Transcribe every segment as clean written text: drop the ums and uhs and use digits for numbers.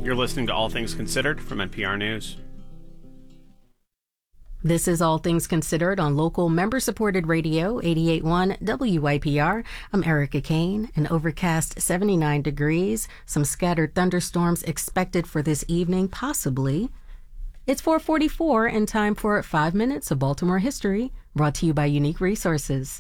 You're listening to All Things Considered from NPR News. This is All Things Considered on local member-supported radio, 88.1 WYPR. I'm Erica Kane. An overcast 79 degrees. Some scattered thunderstorms expected for this evening, possibly. It's 4:44 and time for 5 Minutes of Baltimore History, brought to you by Unique Resources.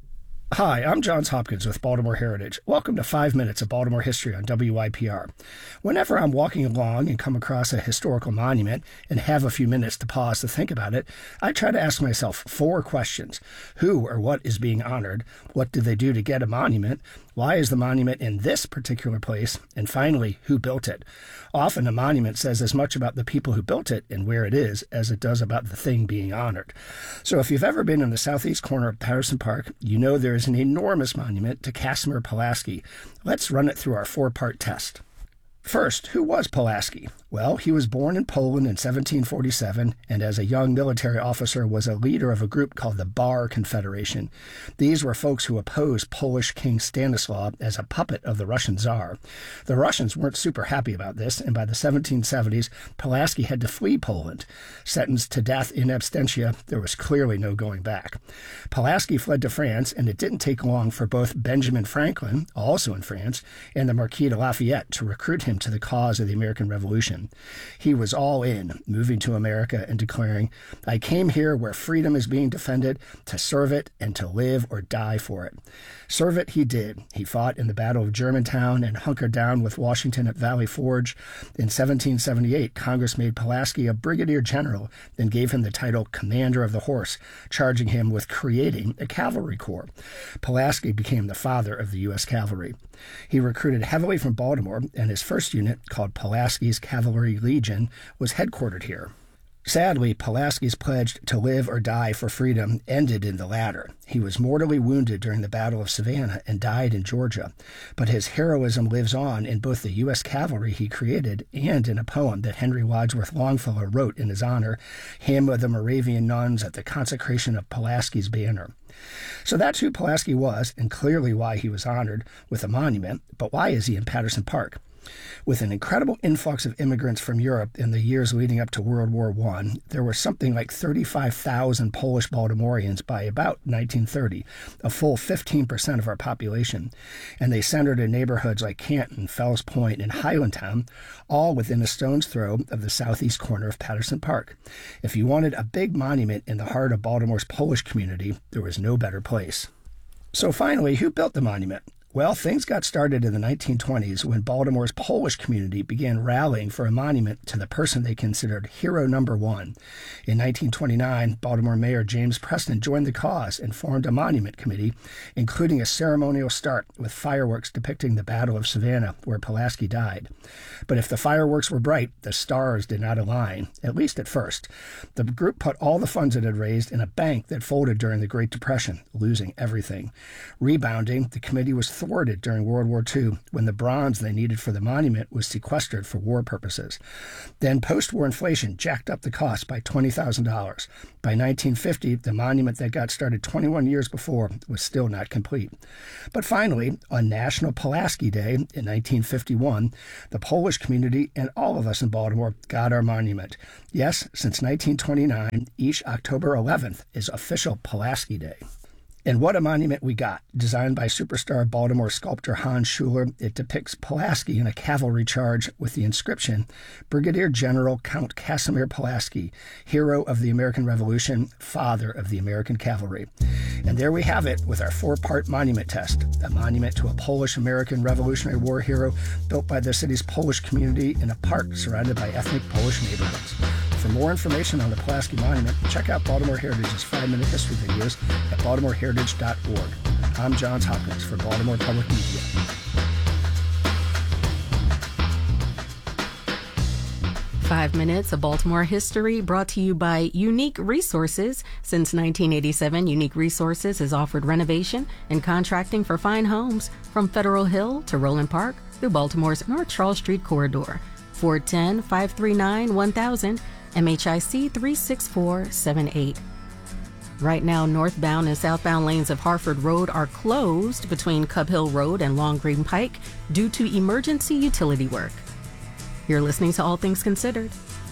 Hi, I'm Johns Hopkins with Baltimore Heritage. Welcome to 5 Minutes of Baltimore History on WYPR. Whenever I'm walking along and come across a historical monument and have a few minutes to pause to think about it, I try to ask myself 4 questions. Who or what is being honored? What did they do to get a monument? Why is the monument in this particular place? And finally, who built it? Often a monument says as much about the people who built it and where it is as it does about the thing being honored. So if you've ever been in the southeast corner of Patterson Park, you know there is an enormous monument to Casimir Pulaski. Let's run it through our 4-part test. First, who was Pulaski? Well, he was born in Poland in 1747, and as a young military officer was a leader of a group called the Bar Confederation. These were folks who opposed Polish King Stanislaw as a puppet of the Russian Tsar. The Russians weren't super happy about this, and by the 1770s, Pulaski had to flee Poland. Sentenced to death in absentia, there was clearly no going back. Pulaski fled to France, and it didn't take long for both Benjamin Franklin, also in France, and the Marquis de Lafayette to recruit him to the cause of the American Revolution. He was all in, moving to America and declaring, "I came here where freedom is being defended, to serve it and to live or die for it." Serve it he did. He fought in the Battle of Germantown and hunkered down with Washington at Valley Forge. In 1778, Congress made Pulaski a brigadier general and gave him the title Commander of the Horse, charging him with creating a cavalry corps. Pulaski became the father of the U.S. cavalry. He recruited heavily from Baltimore, and his first unit, called Pulaski's Cavalry Legion, was headquartered here. Sadly, Pulaski's pledge to live or die for freedom ended in the latter. He was mortally wounded during the Battle of Savannah and died in Georgia. But his heroism lives on in both the U.S. cavalry he created and in a poem that Henry Wadsworth Longfellow wrote in his honor, Hymn of the Moravian Nuns at the Consecration of Pulaski's Banner. So that's who Pulaski was, and clearly why he was honored with a monument. But why is he in Patterson Park? With an incredible influx of immigrants from Europe in the years leading up to World War I, there were something like 35,000 Polish Baltimoreans by about 1930, a full 15% of our population, and they centered in neighborhoods like Canton, Fells Point, and Highlandtown, all within a stone's throw of the southeast corner of Patterson Park. If you wanted a big monument in the heart of Baltimore's Polish community, there was no better place. So finally, who built the monument? Well, things got started in the 1920s when Baltimore's Polish community began rallying for a monument to the person they considered hero number one. In 1929, Baltimore Mayor James Preston joined the cause and formed a monument committee, including a ceremonial start with fireworks depicting the Battle of Savannah, where Pulaski died. But if the fireworks were bright, the stars did not align, at least at first. The group put all the funds it had raised in a bank that folded during the Great Depression, losing everything. Rebounding, the committee was thwarted during World War II when the bronze they needed for the monument was sequestered for war purposes. Then post-war inflation jacked up the cost by $20,000. By 1950, the monument that got started 21 years before was still not complete. But finally, on National Pulaski Day in 1951, the Polish community and all of us in Baltimore got our monument. Yes, since 1929, each October 11th is official Pulaski Day. And what a monument we got. Designed by superstar Baltimore sculptor Hans Schuler, it depicts Pulaski in a cavalry charge with the inscription, Brigadier General Count Casimir Pulaski, hero of the American Revolution, father of the American cavalry. And there we have it with our 4-part monument test, a monument to a Polish-American Revolutionary War hero built by the city's Polish community in a park surrounded by ethnic Polish neighborhoods. For more information on the Pulaski Monument, check out Baltimore Heritage's 5-minute history videos at baltimoreheritage.org. I'm Johns Hopkins for Baltimore Public Media. 5 Minutes of Baltimore History brought to you by Unique Resources. Since 1987, Unique Resources has offered renovation and contracting for fine homes from Federal Hill to Roland Park through Baltimore's North Charles Street corridor. 410-539-1000, MHIC 36478. Right now, northbound and southbound lanes of Harford Road are closed between Cub Hill Road and Long Green Pike due to emergency utility work. You're listening to All Things Considered.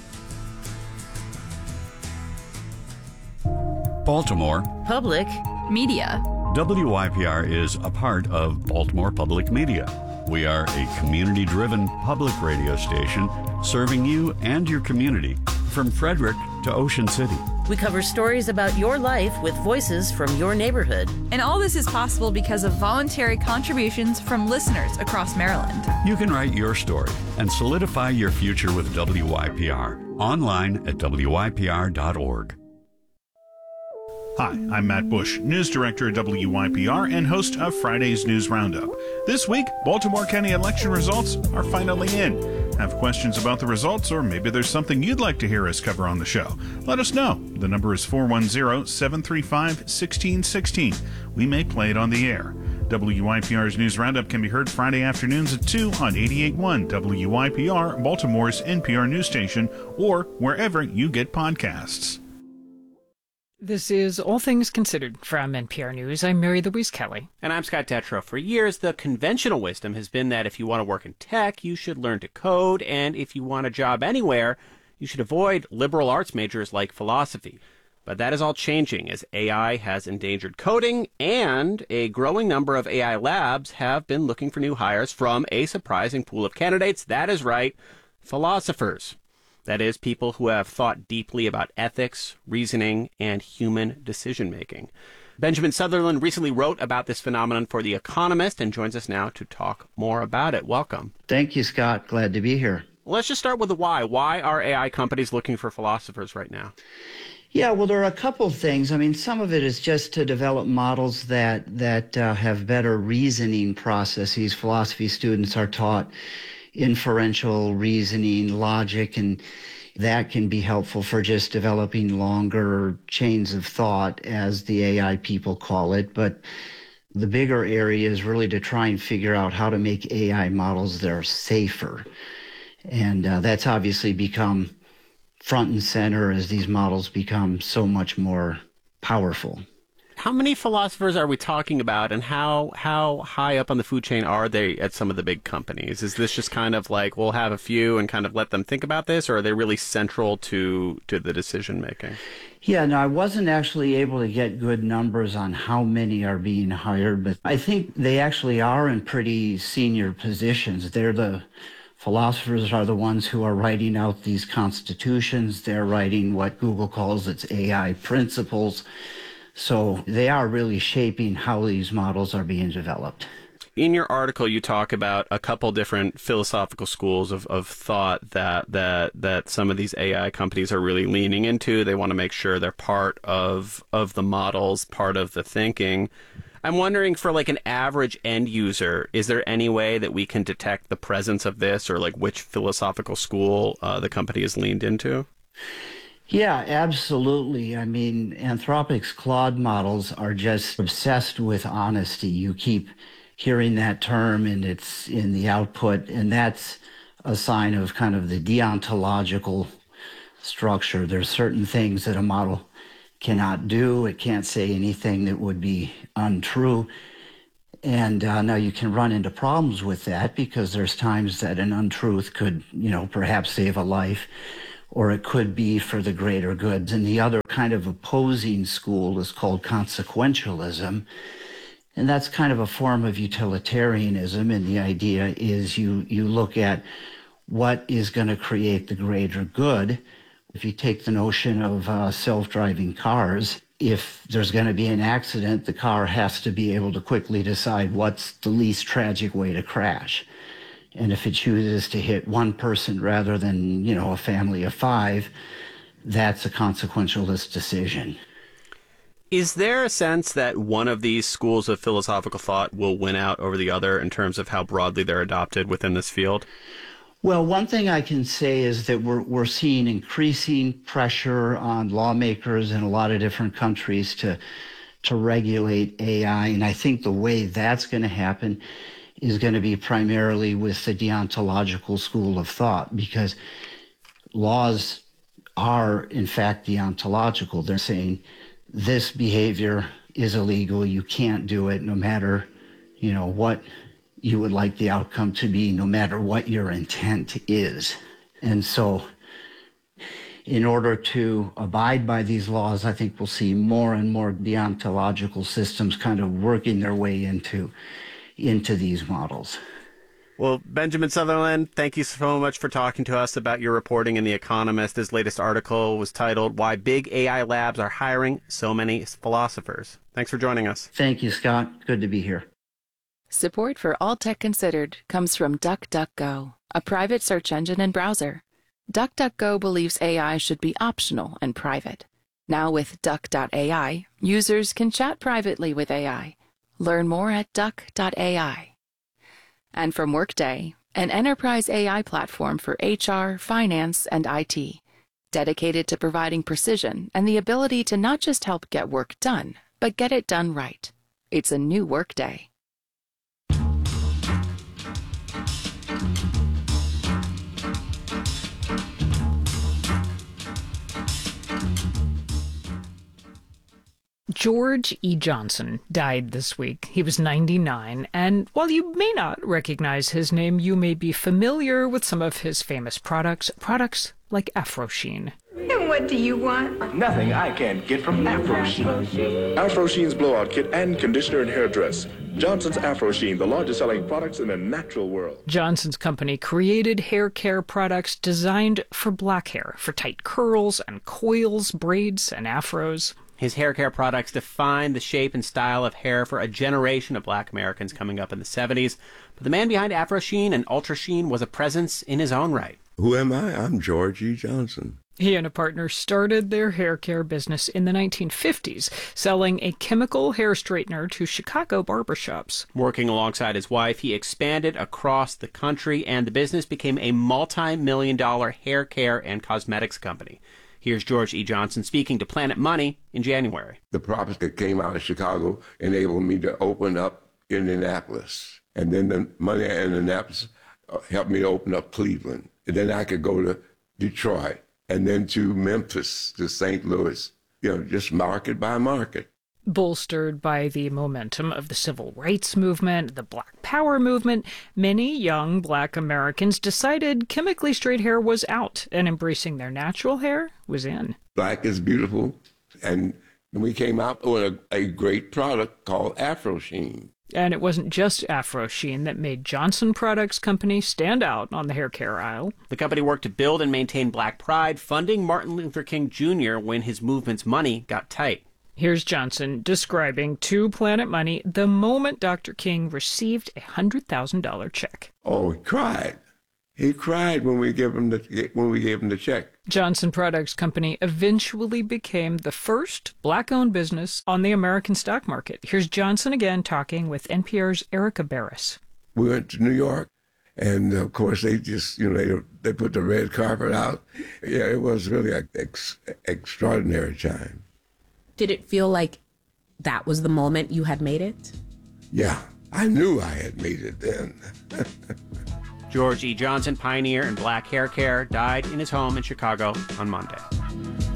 Baltimore Public Media. WYPR is a part of Baltimore Public Media. We are a community-driven public radio station serving you and your community from Frederick to Ocean City. We cover stories about your life with voices from your neighborhood. And all this is possible because of voluntary contributions from listeners across Maryland. You can write your story and solidify your future with WYPR online at WYPR.org. Hi, I'm Matt Bush, News Director at WYPR and host of Friday's News Roundup. This week, Baltimore County election results are finally in. Have questions about the results, or maybe there's something you'd like to hear us cover on the show? Let us know. The number is 410-735-1616. We may play it on the air. WYPR's News Roundup can be heard Friday afternoons at 2 on 88.1 WYPR, Baltimore's NPR news station, or wherever you get podcasts. This is All Things Considered from NPR News. I'm Mary Louise Kelly. And I'm Scott Detrow. For years, the conventional wisdom has been that if you want to work in tech, you should learn to code, and if you want a job anywhere, you should avoid liberal arts majors like philosophy. But that is all changing as AI has endangered coding, and a growing number of AI labs have been looking for new hires from a surprising pool of candidates. That is right, philosophers. That is, people who have thought deeply about ethics, reasoning, and human decision-making. Benjamin Sutherland recently wrote about this phenomenon for The Economist and joins us now to talk more about it. Welcome. Thank you, Scott. Glad to be here. Let's just start with the why. Why are AI companies looking for philosophers right now? Yeah, well, there are a couple of things. I mean, some of it is just to develop models that have better reasoning processes. Philosophy students are taught inferential reasoning, logic, and that can be helpful for just developing longer chains of thought, as the AI people call it. But the bigger area is really to try and figure out how to make AI models that are safer. And that's obviously become front and center as these models become so much more powerful. How many philosophers are we talking about, and how high up on the food chain are they at some of the big companies? Is this just kind of like, we'll have a few and kind of let them think about this, or are they really central to the decision making? Yeah, no, I wasn't actually able to get good numbers on how many are being hired, but I think they actually are in pretty senior positions. The philosophers are the ones who are writing out these constitutions. They're writing what Google calls its AI principles. So they are really shaping how these models are being developed. In your article, you talk about a couple different philosophical schools of thought that some of these AI companies are really leaning into. They want to make sure they're part of the models, part of the thinking. I'm wondering, for like an average end user, is there any way that we can detect the presence of this, or like which philosophical school the company has leaned into? Yeah, absolutely. I mean, Anthropic's Claude models are just obsessed with honesty. You keep hearing that term, and it's in the output, and that's a sign of kind of the deontological structure. There's certain things that a model cannot do. It can't say anything that would be untrue. And now you can run into problems with that, because there's times that an untruth could, perhaps save a life, or it could be for the greater good. And the other kind of opposing school is called consequentialism. And that's kind of a form of utilitarianism. And the idea is you look at what is going to create the greater good. If you take the notion of self-driving cars, if there's going to be an accident, the car has to be able to quickly decide what's the least tragic way to crash. And if it chooses to hit one person rather than, a family of 5, that's a consequentialist decision. Is there a sense that one of these schools of philosophical thought will win out over the other in terms of how broadly they're adopted within this field? Well, one thing I can say is that we're seeing increasing pressure on lawmakers in a lot of different countries to regulate AI. And I think the way that's going to happen is going to be primarily with the deontological school of thought, because laws are, in fact, deontological. They're saying this behavior is illegal. You can't do it, no matter, what you would like the outcome to be, no matter what your intent is. And so in order to abide by these laws, I think we'll see more and more deontological systems kind of working their way into these models. Well, Benjamin Sutherland, thank you so much for talking to us about your reporting in The Economist. His latest article was titled, Why Big AI Labs Are Hiring So Many Philosophers. Thanks for joining us. Thank you, Scott. Good to be here. Support for All Tech Considered comes from DuckDuckGo, a private search engine and browser. DuckDuckGo believes AI should be optional and private. Now with Duck.ai, users can chat privately with AI. Learn more at Duck.ai. And from Workday, an enterprise AI platform for HR, finance, and IT, dedicated to providing precision and the ability to not just help get work done, but get it done right. It's a new Workday. George E. Johnson died this week. He was 99, and while you may not recognize his name, you may be familiar with some of his famous products like AfroSheen. And what do you want? Nothing I can't get from AfroSheen. AfroSheen's blowout kit and conditioner and hairdress. Johnson's AfroSheen, the largest selling products in the natural world. Johnson's company created hair care products designed for black hair, for tight curls and coils, braids, and afros. His hair care products defined the shape and style of hair for a generation of black Americans coming up in the 70s. But the man behind AfroSheen and UltraSheen was a presence in his own right. Who am I? I'm George E. Johnson. He and a partner started their hair care business in the 1950s, selling a chemical hair straightener to Chicago barbershops. Working alongside his wife, he expanded across the country, and the business became a multi-million-dollar hair care and cosmetics company. Here's George E. Johnson speaking to Planet Money in January. The profits that came out of Chicago enabled me to open up Indianapolis. And then the money in Indianapolis helped me to open up Cleveland. And then I could go to Detroit and then to Memphis, to St. Louis, just market by market. Bolstered by the momentum of the civil rights movement, the Black Power movement, many young black Americans decided chemically straight hair was out and embracing their natural hair was in. Black is beautiful, and we came out with a great product called AfroSheen. And it wasn't just AfroSheen that made Johnson Products Company stand out on the hair care aisle. The company worked to build and maintain Black pride, funding Martin Luther King Jr. when his movement's money got tight. Here's Johnson describing to Planet Money the moment Dr. King received a $100,000 check. Oh, he cried. He cried when we gave him the check. Johnson Products Company eventually became the first black-owned business on the American stock market. Here's Johnson again talking with NPR's Erica Barris. We went to New York, and of course they just, they put the red carpet out. Yeah, it was really an extraordinary time. Did it feel like that was the moment you had made it? Yeah, I knew I had made it then. George E. Johnson, pioneer in black hair care, died in his home in Chicago on Monday.